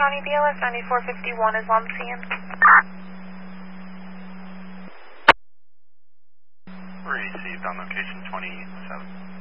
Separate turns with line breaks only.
County BLS 9451 is Lomcian.
Received on location 27.